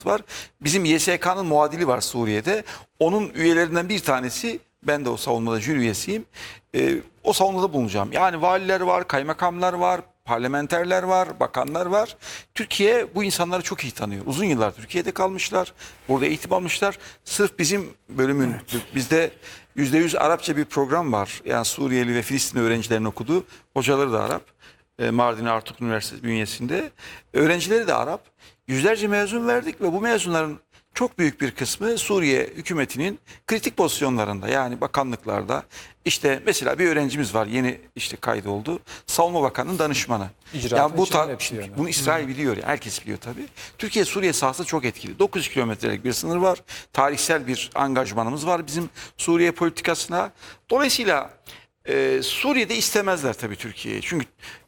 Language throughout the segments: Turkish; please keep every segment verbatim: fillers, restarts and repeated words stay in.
var. Bizim Y S K'nın muadili var Suriye'de. Onun üyelerinden bir tanesi, ben de o savunmada jüri üyesiyim. Ee, o savunmada bulunacağım. Yani valiler var, kaymakamlar var, parlamenterler var, bakanlar var. Türkiye bu insanları çok iyi tanıyor. Uzun yıllar Türkiye'de kalmışlar. Burada eğitim almışlar. Sırf bizim bölümün, evet. bizde yüzde yüz Arapça bir program var. Yani Suriyeli ve Filistin öğrencilerin okuduğu. Hocaları da Arap. Mardin Artuk Üniversitesi bünyesinde. Öğrencileri de Arap. Yüzlerce mezun verdik ve bu mezunların çok büyük bir kısmı Suriye hükümetinin kritik pozisyonlarında, yani bakanlıklarda. İşte mesela bir öğrencimiz var, yeni işte kaydoldu. Savunma Bakanı'nın danışmanı. Yani bu ta, yani. Bunu İsrail biliyor, yani herkes biliyor tabii. Türkiye Suriye sahası çok etkili. dokuz kilometrelik bir sınır var. Tarihsel bir angajmanımız var bizim Suriye politikasına. Dolayısıyla e, Suriye'de istemezler tabii Türkiye'yi. Çünkü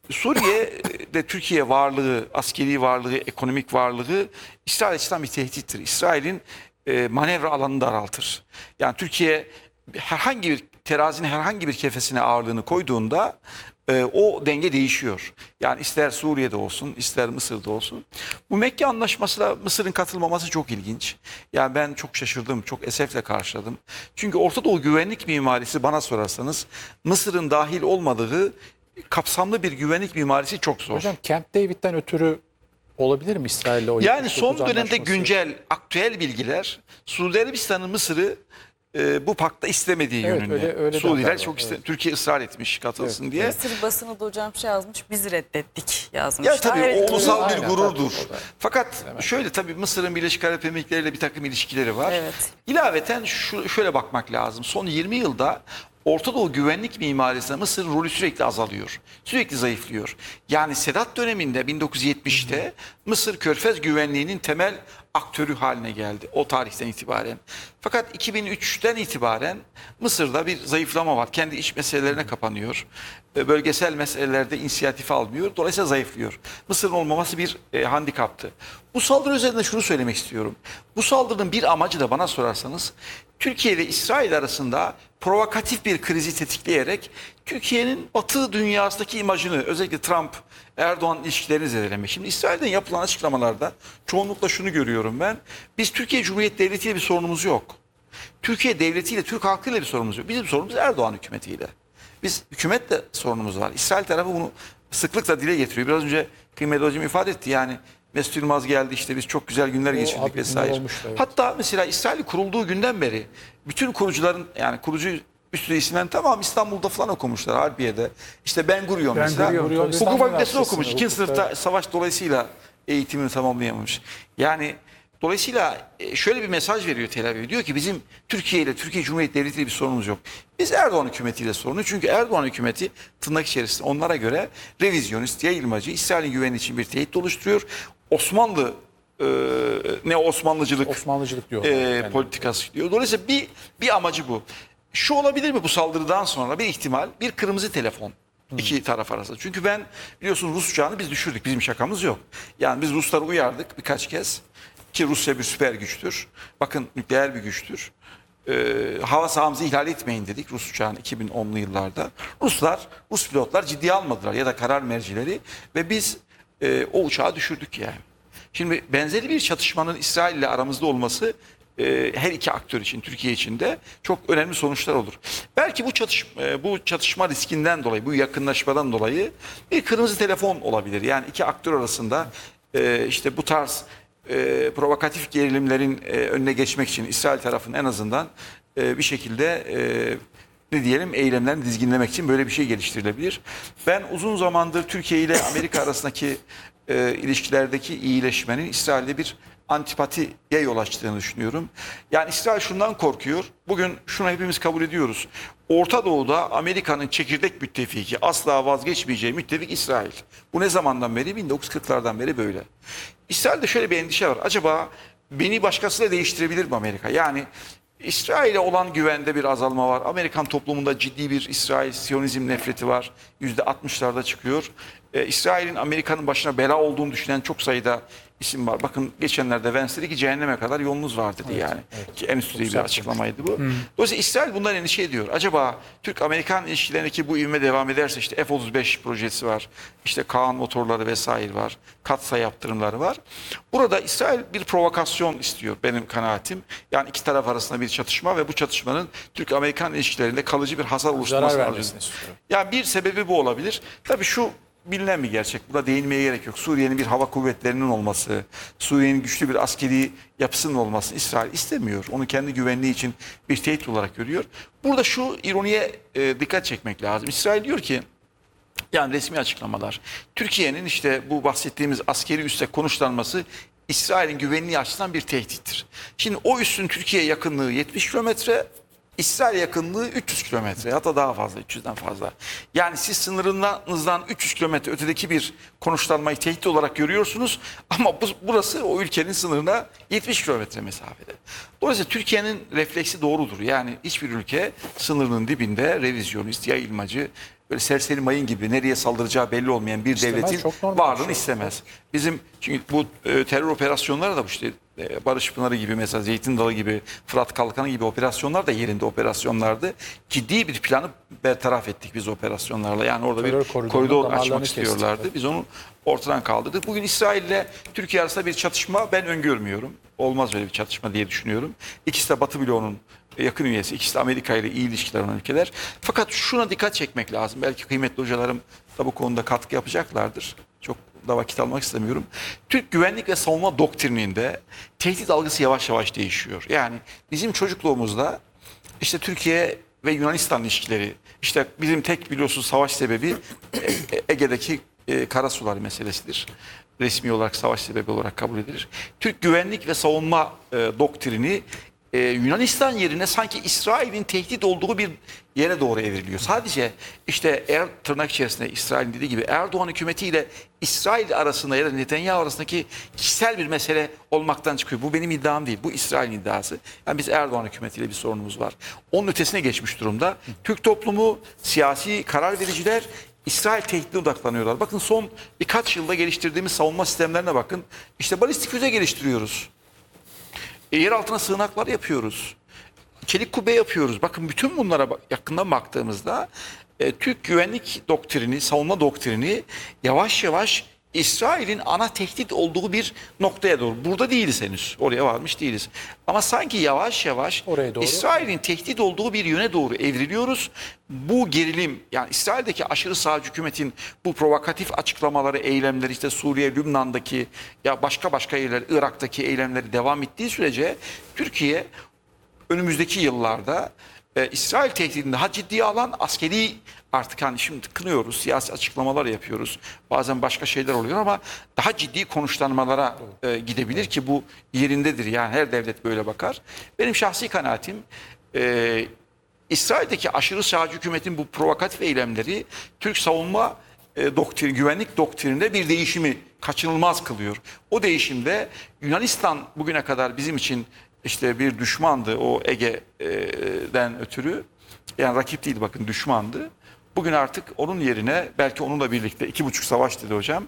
Suriye'de Türkiye varlığı, askeri varlığı, ekonomik varlığı İsrail açısından bir tehdittir. İsrail'in e, manevra alanını daraltır. Yani Türkiye herhangi bir terazinin herhangi bir kefesine ağırlığını koyduğunda e, o denge değişiyor. Yani ister Suriye'de olsun, ister Mısır'da olsun. Bu Mekke Anlaşması'na Mısır'ın katılmaması çok ilginç. Yani ben çok şaşırdım, çok esefle karşıladım. Çünkü Orta Doğu güvenlik mimarisi, bana sorarsanız Mısır'ın dahil olmadığı kapsamlı bir güvenlik mimarisi çok zor. Hocam Camp David'den ötürü olabilir mi İsrail'le o? Yani son dönemde güncel, aktüel bilgiler Suudi Arabistan'ın Mısır'ı e, bu pakta istemediği evet, yönünde. Öyle, öyle Suudiler çok iste evet. Türkiye ısrar etmiş katılsın evet. diye. Mısır basını da hocam şey yazmış, biz reddettik yazmış. Ya tabii evet, o ulusal bir aynen, gururdur. tabii, Fakat şöyle tabii Mısır'ın Birleşik Arap Emirlikleri ile bir takım ilişkileri var. Evet. İlaveten şu, şöyle bakmak lazım. Son yirmi yılda Orta Doğu güvenlik mimarisinde Mısır'ın rolü sürekli azalıyor. Sürekli zayıflıyor. Yani Sedat döneminde bin dokuz yüz yetmişte hı hı. Mısır Körfez güvenliğinin temel aktörü haline geldi o tarihten itibaren. Fakat iki bin üçten itibaren Mısır'da bir zayıflama var. Kendi iç meselelerine kapanıyor. Bölgesel meselelerde inisiyatif almıyor. Dolayısıyla zayıflıyor. Mısır'ın olmaması bir e, handikaptı. Bu saldırı üzerinde şunu söylemek istiyorum. Bu saldırının bir amacı da bana sorarsanız Türkiye ve İsrail arasında provokatif bir krizi tetikleyerek Türkiye'nin Batı dünyasındaki imajını, özellikle Trump-Erdoğan ilişkilerini zedelemek. Şimdi İsrail'den yapılan açıklamalarda çoğunlukla şunu görüyorum ben. Biz Türkiye Cumhuriyeti Devleti ile bir sorunumuz yok. Türkiye Devleti ile, Türk halkıyla bir sorunumuz yok. Bizim sorunumuz Erdoğan hükümetiyle. Biz hükümetle sorunumuz var. İsrail tarafı bunu sıklıkla dile getiriyor. Biraz önce kıymetli hocam ifade etti, yani Mesut Yılmaz geldi, işte biz çok güzel günler geçirdik vesaire. Olmuş, evet. Hatta mesela İsrail kurulduğu günden beri bütün kurucuların, yani kurucu üstü isimlerin tamam İstanbul'da falan okumuşlar, Harbiye'de. İşte Ben Gurion ben mesela Gurion, hukuk fakültesinde okumuş. Hukuk, İkinci sınıfta evet. savaş dolayısıyla eğitimini tamamlayamamış. Yani dolayısıyla şöyle bir mesaj veriyor Tel Aviv. Diyor ki bizim Türkiye ile, Türkiye Cumhuriyeti Devleti ile bir sorunumuz yok. Biz Erdoğan hükümetiyle sorunu. Çünkü Erdoğan hükümeti tırnak içerisinde onlara göre revizyonist, yayılmacı, İsrail'in güveni için bir tehdit oluşturuyor. Osmanlı e, ne Osmanlıcılık, Osmanlıcılık diyor. E, yani. politikası diyor. Dolayısıyla bir bir amacı bu. Şu olabilir mi bu saldırıdan sonra bir ihtimal? Bir kırmızı telefon. İki taraf arasında. Çünkü ben biliyorsun Rus uçağını biz düşürdük. Bizim şakamız yok. Yani biz Rusları uyardık birkaç kez. Ki Rusya bir süper güçtür. Bakın nükleer bir güçtür. Ee, hava sahamızı ihlal etmeyin dedik Rus uçağını iki bin onlu yıllarda. Ruslar, Rus pilotlar ciddiye almadılar ya da karar mercileri ve biz e, o uçağı düşürdük yani. Şimdi benzeri bir çatışmanın İsrail ile aramızda olması e, her iki aktör için, Türkiye için de çok önemli sonuçlar olur. Belki bu çatışma, e, bu çatışma riskinden dolayı, bu yakınlaşmadan dolayı bir kırmızı telefon olabilir. Yani iki aktör arasında e, işte bu tarz e, provokatif gerilimlerin e, önüne geçmek için İsrail tarafının en azından e, bir şekilde e, ne diyelim eylemlerini dizginlemek için böyle bir şey geliştirilebilir. Ben uzun zamandır Türkiye ile Amerika arasındaki e, ilişkilerdeki iyileşmenin İsrail'de bir antipatiye yol açtığını düşünüyorum. Yani İsrail şundan korkuyor. Bugün şunu hepimiz kabul ediyoruz. Orta Doğu'da Amerika'nın çekirdek müttefiki, asla vazgeçmeyeceği müttefik İsrail. Bu ne zamandan beri? bin dokuz yüz kırklardan beri böyle. İsrail'de şöyle bir endişe var. Acaba beni başkasıyla değiştirebilir mi Amerika? Yani İsrail'e olan güvende bir azalma var. Amerikan toplumunda ciddi bir İsrail Siyonizm nefreti var. yüzde altmışlarda çıkıyor. e, İsrail'in Amerika'nın başına bela olduğunu düşünen çok sayıda isim var. Bakın geçenlerde Vance dedi ki cehenneme kadar yolunuz var dedi yani. evet. Ki en üst düzey bir sert açıklamaydı bu. Dolayısıyla İsrail bundan endişe ediyor. Acaba Türk-Amerikan ilişkilerindeki bu ivme devam ederse işte F otuz beş projesi var. İşte Kaan motorları vesaire var. Katsayı yaptırımları var. Burada İsrail bir provokasyon istiyor benim kanaatim. Yani iki taraf arasında bir çatışma ve bu çatışmanın Türk-Amerikan ilişkilerinde kalıcı bir hasar oluşturması Zarar lazım. vermesini istiyor. Yani bir sebebi bu olabilir. Tabii şu bilinen bir gerçek. Buna değinmeye gerek yok. Suriye'nin bir hava kuvvetlerinin olması, Suriye'nin güçlü bir askeri yapısının olması İsrail istemiyor. Onu kendi güvenliği için bir tehdit olarak görüyor. Burada şu ironiye e, dikkat çekmek lazım. İsrail diyor ki, yani resmi açıklamalar, Türkiye'nin işte bu bahsettiğimiz askeri üsse konuşlanması İsrail'in güvenliği açısından bir tehdittir. Şimdi o üssün Türkiye'ye yakınlığı yetmiş kilometre, İsrail yakınlığı üç yüz kilometre, hatta daha fazla, üç yüzden fazla. Yani siz sınırınızdan üç yüz kilometre ötedeki bir konuşlanmayı tehdit olarak görüyorsunuz ama bu, burası o ülkenin sınırına yetmiş kilometre mesafede. Dolayısıyla Türkiye'nin refleksi doğrudur. Yani hiçbir ülke sınırının dibinde revizyonist, yayılmacı, böyle serseri mayın gibi nereye saldıracağı belli olmayan bir İstemez, devletin çok normal bir varlığını şey. istemez. Bizim çünkü bu e, terör operasyonları da bu işte e, Barış Pınarı gibi, mesela Zeytin Dalı gibi, Fırat Kalkanı gibi operasyonlar da yerinde operasyonlardı. Ciddi bir planı bertaraf ettik biz operasyonlarla. Yani orada Terör bir koridorunun koridor damarlarını açmak kestik, istiyorlardı. evet. Biz onu ortadan kaldırdık. Bugün İsrail ile Türkiye arasında bir çatışma ben öngörmüyorum. Olmaz öyle bir çatışma diye düşünüyorum. İkisi de Batı bloğunun yakın üyesi, ikisi de Amerika ile iyi ilişkiler olan ülkeler. Fakat şuna dikkat çekmek lazım. Belki kıymetli hocalarım da bu konuda katkı yapacaklardır. Çok da vakit almak istemiyorum. Türk güvenlik ve savunma doktrininde tehdit algısı yavaş yavaş değişiyor. Yani bizim çocukluğumuzda işte Türkiye ve Yunanistan ilişkileri, işte bizim tek biliyorsunuz savaş sebebi e- Ege'deki e, karasular meselesidir. Resmi olarak savaş sebebi olarak kabul edilir. Türk güvenlik ve savunma e, doktrini e, Yunanistan yerine sanki İsrail'in tehdit olduğu bir yere doğru evriliyor. Sadece işte er, tırnak içerisinde İsrail'in dediği gibi Erdoğan hükümetiyle İsrail arasında ya da Netanyahu arasındaki kişisel bir mesele olmaktan çıkıyor. Bu benim iddiam değil. Bu İsrail'in iddiası. Yani biz Erdoğan hükümetiyle bir sorunumuz var. Onun ötesine geçmiş durumda. Türk toplumu, siyasi karar vericiler İsrail tehditine odaklanıyorlar. Bakın son birkaç yılda geliştirdiğimiz savunma sistemlerine bakın. İşte balistik füze geliştiriyoruz. E, yer altına sığınaklar yapıyoruz. Çelik kubbe yapıyoruz. Bakın bütün bunlara bak, yakından baktığımızda e, Türk güvenlik doktrini, savunma doktrini yavaş yavaş İsrail'in ana tehdit olduğu bir noktaya doğru. Burada değiliz henüz. Oraya varmış değiliz. Ama sanki yavaş yavaş Oraya doğru. İsrail'in tehdit olduğu bir yöne doğru evriliyoruz. Bu gerilim, yani İsrail'deki aşırı sağcı hükümetin bu provokatif açıklamaları, eylemleri, işte Suriye, Lübnan'daki ya başka başka yerler, Irak'taki eylemleri devam ettiği sürece Türkiye önümüzdeki yıllarda e, İsrail tehdidini daha ciddiye alan askeri, artık hani şimdi kınıyoruz, siyasi açıklamalar yapıyoruz. Bazen başka şeyler oluyor ama daha ciddi konuşlanmalara e, gidebilir ki bu yerindedir. Yani her devlet böyle bakar. Benim şahsi kanaatim e, İsrail'deki aşırı sağcı hükümetin bu provokatif eylemleri Türk savunma e, doktrin, güvenlik doktrininde bir değişimi kaçınılmaz kılıyor. O değişimde Yunanistan bugüne kadar bizim için işte bir düşmandı o Ege'den ötürü. Yani rakip değil, bakın düşmandı. Bugün artık onun yerine belki onunla birlikte iki buçuk savaş dedi hocam.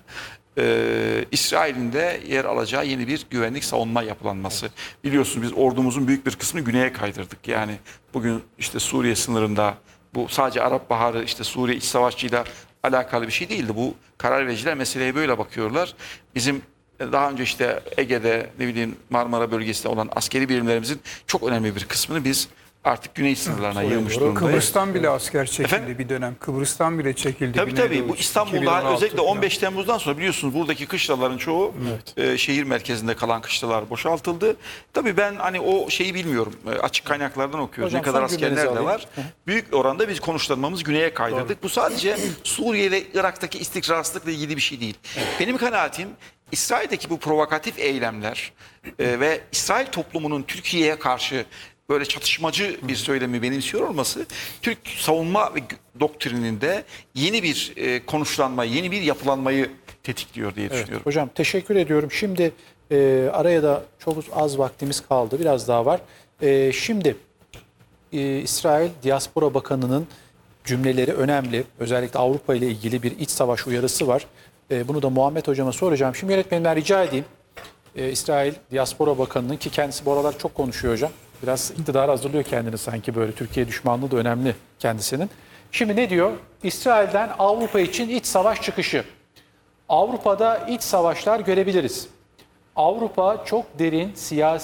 Ee, İsrail'in de yer alacağı yeni bir güvenlik savunma yapılanması. Biliyorsunuz biz ordumuzun büyük bir kısmını güneye kaydırdık. Yani bugün işte Suriye sınırında bu sadece Arap Baharı, işte Suriye iç savaşçıyla alakalı bir şey değildi. Bu karar vericiler meseleye böyle bakıyorlar. Bizim daha önce işte Ege'de, ne bileyim Marmara bölgesinde olan askeri birimlerimizin çok önemli bir kısmını biz artık güney sınırlarına yığmış durumdayız. Kıbrıs'tan bile asker çekildi Efendim? bir dönem. Kıbrıs'tan bile çekildi. Tabii tabii. Güneydoğu Bu İstanbul'da iki bin on altı özellikle falan. on beş Temmuz'dan sonra biliyorsunuz buradaki kışlaların çoğu e, şehir merkezinde kalan kışlalar boşaltıldı. Tabii ben hani o şeyi bilmiyorum. E, açık kaynaklardan okuyoruz. Hocam, ne kadar son askerler cümlenizi de alayım. var. Büyük oranda biz konuşlanmamız güneye kaydırdık. Bu sadece Suriye ve Irak'taki istikrarsızlıkla ilgili bir şey değil. Benim kanaatim İsrail'deki bu provokatif eylemler e, ve İsrail toplumunun Türkiye'ye karşı böyle çatışmacı bir söylemi benimsiyor olması Türk savunma ve doktrininde yeni bir e, konuşlanma, yeni bir yapılanmayı tetikliyor diye Evet, düşünüyorum. hocam teşekkür ediyorum. Şimdi e, araya da çok az vaktimiz kaldı. Biraz daha var. E, şimdi e, İsrail Diaspora Bakanı'nın cümleleri önemli. Özellikle Avrupa ile ilgili bir iç savaş uyarısı var. E, bunu da Muhammed Hocama soracağım. Şimdi yönetmenimden rica edeyim. E, İsrail Diaspora Bakanı'nın, ki kendisi bu aralar çok konuşuyor hocam. Biraz iktidara hazırlıyor kendini sanki böyle. Türkiye düşmanlığı da önemli kendisinin. Şimdi ne diyor? İsrail'den Avrupa için iç savaş çıkışı. Avrupa'da iç savaşlar görebiliriz. Avrupa çok derin siyasi